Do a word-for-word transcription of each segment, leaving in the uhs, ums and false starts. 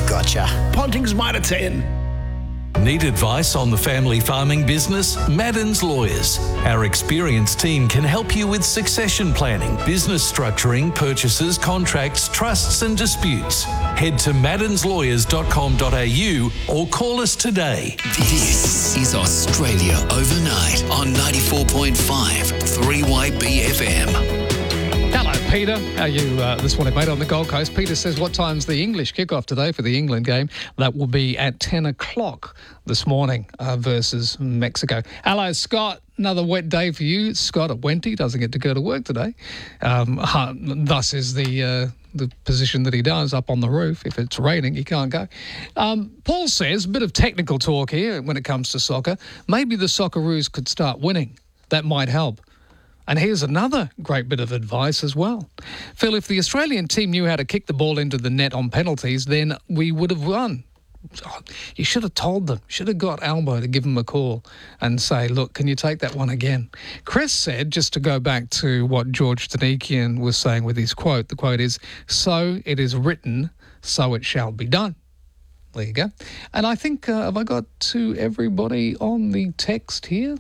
Gotcha. Ponting's Mitre ten. Need advice on the family farming business? Madden's Lawyers. Our experienced team can help you with succession planning, business structuring, purchases, contracts, trusts and disputes. Head to maddens lawyers dot com dot a u or call us today. This is Australia Overnight on ninety-four point five three Y B F M. Hello, Peter. How are you uh, this morning, mate, on the Gold Coast? Peter says, what time's the English kickoff today for the England game? That will be at ten o'clock this morning uh, versus Mexico. Hello, Scott. Another wet day for you. Scott at Wenty doesn't get to go to work today. Um, uh, thus is the uh, the position that he does up on the roof. If it's raining, he can't go. Um, Paul says, a bit of technical talk here when it comes to soccer. Maybe the Socceroos could start winning. That might help. And here's another great bit of advice as well. Phil, if the Australian team knew how to kick the ball into the net on penalties, then we would have won. Oh, you should have told them. Should have got Albo to give them a call and say, look, can you take that one again? Chris said, just to go back to what George Danikian was saying with his quote, the quote is, so it is written, so it shall be done. There you go. And I think, uh, have I got to everybody on the text here?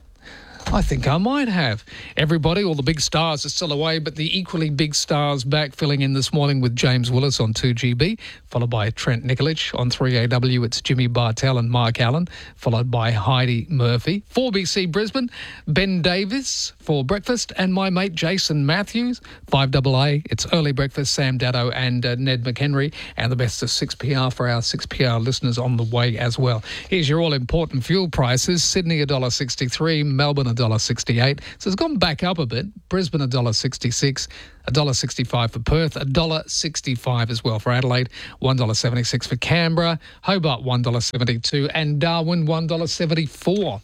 I think I might have. Everybody, all the big stars are still away, but the equally big stars back filling in this morning with James Willis on two G B, followed by Trent Nikolic. On three A W, it's Jimmy Bartell and Mark Allen, followed by Heidi Murphy. four B C Brisbane, Ben Davis for breakfast, and my mate Jason Matthews. five A A, it's early breakfast, Sam Daddo and uh, Ned McHenry, and the best of six P R for our six P R listeners on the way as well. Here's your all-important fuel prices. Sydney one dollar sixty-three, Melbourne one dollar sixty-eight. So it's gone back up a bit. Brisbane one dollar sixty-six, one dollar sixty-five for Perth, one dollar sixty-five as well for Adelaide, one dollar seventy-six for Canberra, Hobart one dollar seventy-two, and Darwin one dollar seventy-four.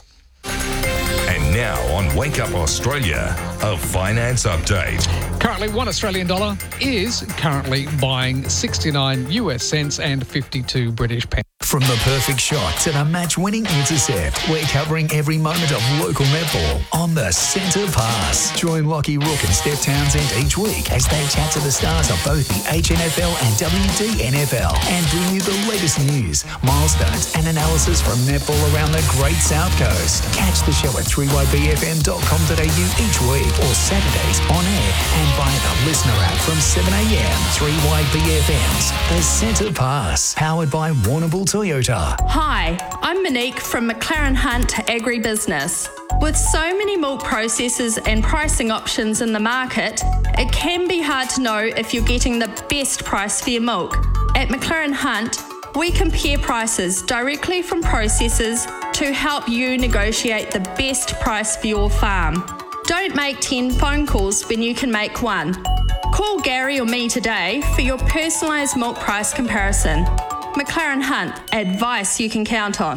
And now on Wake Up Australia, a finance update. Currently, one Australian dollar is currently buying sixty-nine U S cents and fifty-two British pence. From the perfect shot to the match-winning intercept, we're covering every moment of local netball on the Centre Pass. Join Lockie Rook and Steph Townsend each week as they chat to the stars of both the H N F L and W D N F L and bring you the latest news, milestones and analysis from netball around the Great South Coast. Catch the show at three y b f m dot com dot a u each week or Saturdays on air and via the listener app from seven a m. three Y B F M's The Centre Pass, powered by Warrnambool Toyota. Hi, I'm Monique from McLaren Hunt Agribusiness. With so many milk processors and pricing options in the market, it can be hard to know if you're getting the best price for your milk. At McLaren Hunt, we compare prices directly from processors to help you negotiate the best price for your farm. Don't make ten phone calls when you can make one. Call Gary or me today for your personalised milk price comparison. McLaren Hunt, advice you can count on.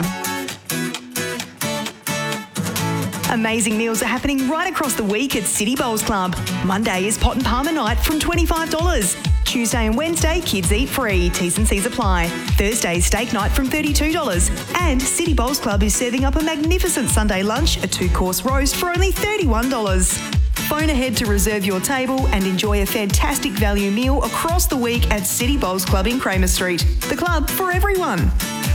Amazing meals are happening right across the week at City Bowls Club. Monday is Pot and Palmer night from twenty-five dollars. Tuesday and Wednesday, kids eat free. T's and C's apply. Thursday, steak night from thirty-two dollars. And City Bowls Club is serving up a magnificent Sunday lunch, a two-course roast for only thirty-one dollars. Phone ahead to reserve your table and enjoy a fantastic value meal across the week at City Bowls Club in Kramer Street. The club for everyone.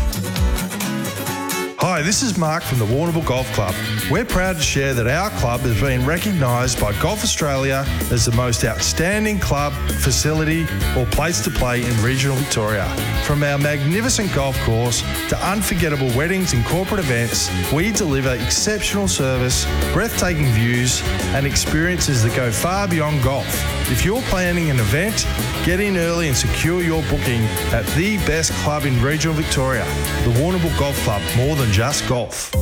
Hi, this is Mark from the Warrnambool Golf Club. We're proud to share that our club has been recognised by Golf Australia as the most outstanding club, facility or place to play in regional Victoria. From our magnificent golf course to unforgettable weddings and corporate events, we deliver exceptional service, breathtaking views and experiences that go far beyond golf. If you're planning an event, get in early and secure your booking at the best club in regional Victoria, the Warrnambool Golf Club, more than just golf.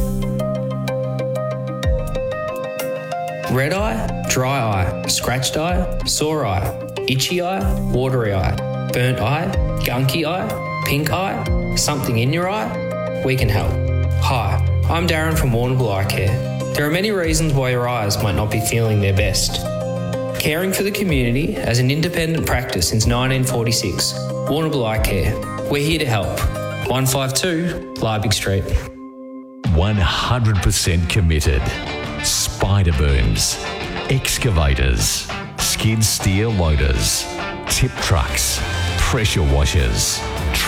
Red eye, dry eye, scratched eye, sore eye, itchy eye, watery eye, burnt eye, gunky eye, pink eye, something in your eye? We can help. Hi, I'm Darren from Warrnambool Eye Care. There are many reasons why your eyes might not be feeling their best. Caring for the community as an independent practice since nineteen forty-six. Warrnambool Eye Care. We're here to help. one five two Liebig Street. one hundred percent committed. Spider booms, excavators, skid steer loaders, tip trucks, pressure washers,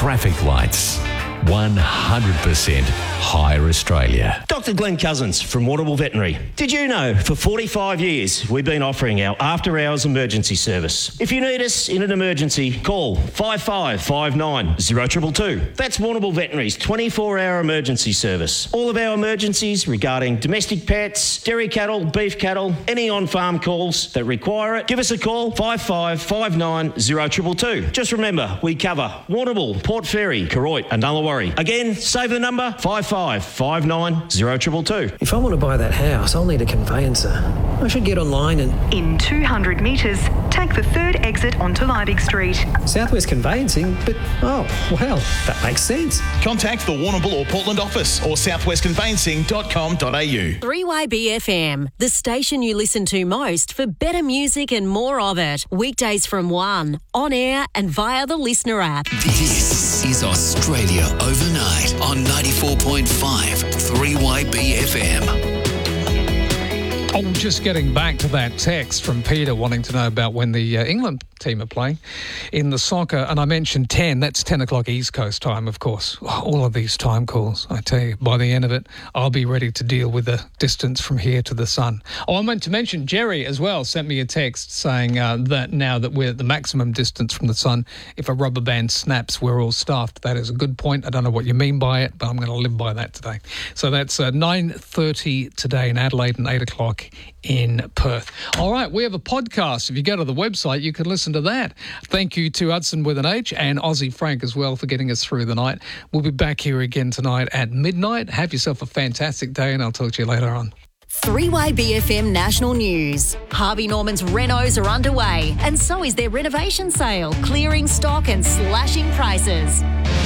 traffic lights. one hundred percent Hire Australia. Doctor Glenn Cousins from Warrnambool Veterinary. Did you know for forty-five years we've been offering our after-hours emergency service? If you need us in an emergency, call five five five nine zero two two two. That's Warrnambool Veterinary's twenty-four hour emergency service. All of our emergencies regarding domestic pets, dairy cattle, beef cattle, any on-farm calls that require it, give us a call five five five nine zero two two two. Just remember, we cover Warrnambool, Port Fairy, Koroit and Nullawarre. Again, save the number five five five nine zero two two two. If I want to buy that house, I'll need a conveyancer. I should get online and... In two hundred metres, take the third exit onto Liebig Street. Southwest Conveyancing? But, oh, well, that makes sense. Contact the Warrnambool or Portland office or southwest conveyancing dot com dot a u. three Y B F M, the station you listen to most for better music and more of it. Weekdays from one, on air and via the Listener app. This is Australia Overnight on ninety-four point five three Y B F M. Oh, just getting back to that text from Peter wanting to know about when the uh, England team are playing in the soccer. And I mentioned ten, that's ten o'clock East Coast time, of course. All of these time calls, I tell you, by the end of it, I'll be ready to deal with the distance from here to the sun. Oh, I meant to mention Jerry as well sent me a text saying uh, that now that we're at the maximum distance from the sun, if a rubber band snaps, we're all stuffed. That is a good point. I don't know what you mean by it, but I'm going to live by that today. So that's uh, nine thirty today in Adelaide and eight o'clock in Perth. All right, we have a podcast. If you go to the website, you can listen to that. Thank you to Hudson with an H and Aussie Frank as well for getting us through the night. We'll be back here again tonight at midnight. Have yourself a fantastic day and I'll talk to you later on. three Y B F M National News. Harvey Norman's renos are underway and so is their renovation sale, clearing stock and slashing prices.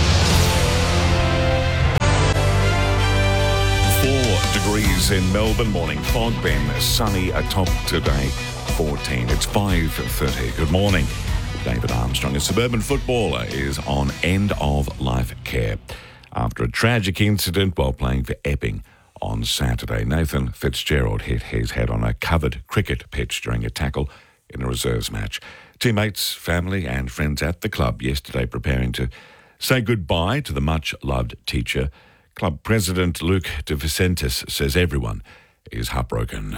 Four degrees in Melbourne, morning fog, then sunny atop today, fourteen. It's five thirty. Good morning. David Armstrong, a suburban footballer, is on end-of-life care after a tragic incident while playing for Epping on Saturday. Nathan Fitzgerald hit his head on a covered cricket pitch during a tackle in a reserves match. Teammates, family and friends at the club yesterday preparing to say goodbye to the much-loved teacher. Club President Luke De Vicentis says everyone is heartbroken.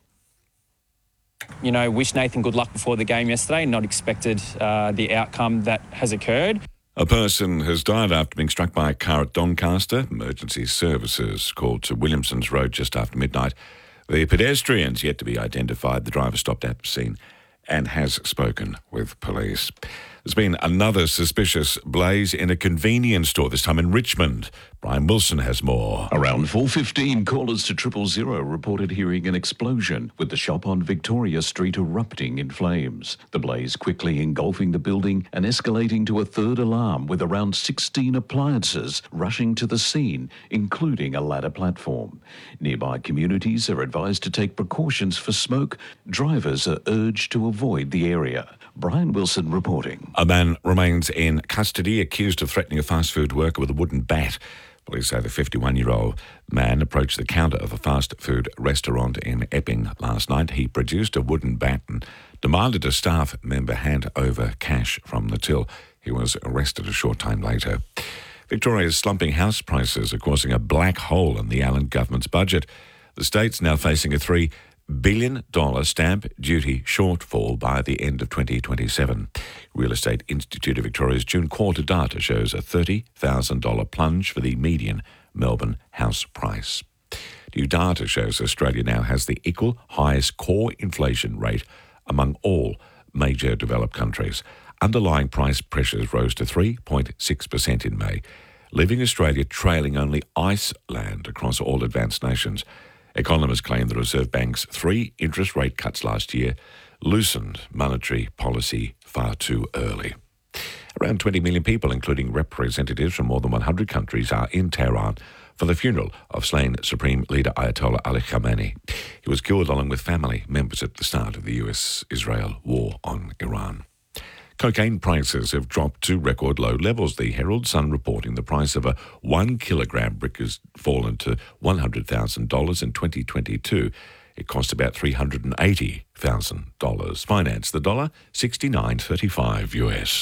You know, wish Nathan good luck before the game yesterday, not expected uh, the outcome that has occurred. A person has died after being struck by a car at Doncaster. Emergency services called to Williamson's Road just after midnight. The pedestrian's yet to be identified. The driver stopped at the scene and has spoken with police. There's been another suspicious blaze in a convenience store, this time in Richmond. Brian Wilson has more. Around four fifteen, callers to triple zero reported hearing an explosion, with the shop on Victoria Street erupting in flames. The blaze quickly engulfing the building and escalating to a third alarm, with around sixteen appliances rushing to the scene, including a ladder platform. Nearby communities are advised to take precautions for smoke. Drivers are urged to avoid the area. Brian Wilson reporting. A man remains in custody accused of threatening a fast food worker with a wooden bat. Police say the fifty-one-year-old man approached the counter of a fast food restaurant in Epping last night. He produced a wooden bat and demanded a staff member hand over cash from the till. He was arrested a short time later. Victoria's slumping house prices are causing a black hole in the Allen government's budget. The state's now facing a three billion dollars stamp duty shortfall by the end of twenty twenty-seven. Real Estate Institute of Victoria's June quarter data shows a thirty thousand dollars plunge for the median Melbourne house price. New data shows Australia now has the equal highest core inflation rate among all major developed countries. Underlying price pressures rose to three point six percent in May, leaving Australia trailing only Iceland across all advanced nations. Economists claim the Reserve Bank's three interest rate cuts last year loosened monetary policy far too early. Around twenty million people, including representatives from more than one hundred countries, are in Tehran for the funeral of slain Supreme Leader Ayatollah Ali Khamenei. He was killed along with family members at the start of the U S Israel war on Iran. Cocaine prices have dropped to record low levels. The Herald Sun reporting the price of a one kilogram brick has fallen to one hundred thousand dollars in twenty twenty-two. It cost about three hundred eighty thousand dollars. Finance the dollar, sixty-nine thirty-five U S.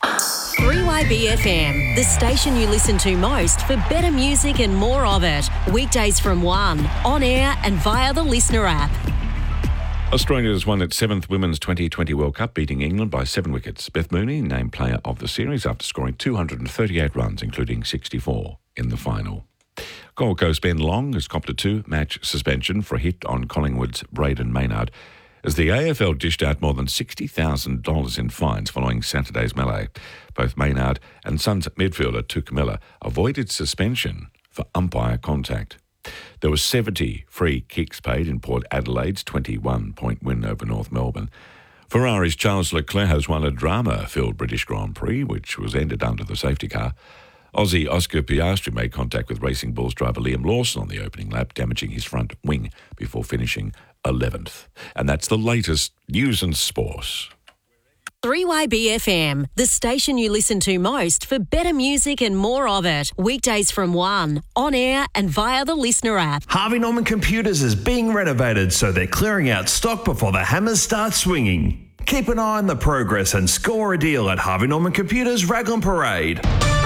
three Y B F M, the station you listen to most for better music and more of it. Weekdays from one, on air and via the Listener app. Australia has won its seventh Women's twenty twenty World Cup, beating England by seven wickets. Beth Mooney named player of the series after scoring two hundred thirty-eight runs, including sixty-four in the final. Gold Coast Ben Long has copped a two-match suspension for a hit on Collingwood's Braden Maynard, as the A F L dished out more than sixty thousand dollars in fines following Saturday's melee. Both Maynard and Suns midfielder Tuke Miller avoided suspension for umpire contact. There were seventy free kicks paid in Port Adelaide's twenty-one point win over North Melbourne. Ferrari's Charles Leclerc has won a drama-filled British Grand Prix, which was ended under the safety car. Aussie Oscar Piastri made contact with Racing Bulls driver Liam Lawson on the opening lap, damaging his front wing before finishing eleventh. And that's the latest news and sport. three Y B F M, the station you listen to most for better music and more of it. Weekdays from one, on air and via the Listener app. Harvey Norman Computers is being renovated, so they're clearing out stock before the hammers start swinging. Keep an eye on the progress and score a deal at Harvey Norman Computers Raglan Parade.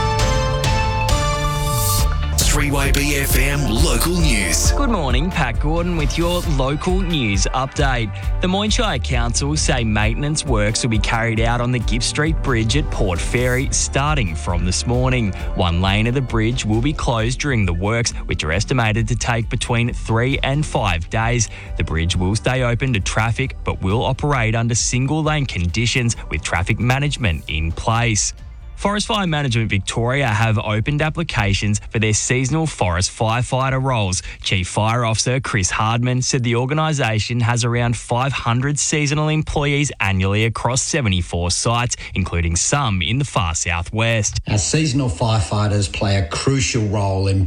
three Y B F M local news. Good morning, Pat Gordon with your local news update. The Moyne Council say maintenance works will be carried out on the Gibbs Street Bridge at Port Fairy starting from this morning. One lane of the bridge will be closed during the works, which are estimated to take between three and five days. The bridge will stay open to traffic but will operate under single lane conditions with traffic management in place. Forest Fire Management Victoria have opened applications for their seasonal forest firefighter roles. Chief Fire Officer Chris Hardman said the organisation has around five hundred seasonal employees annually across seventy-four sites, including some in the far southwest. Our seasonal firefighters play a crucial role in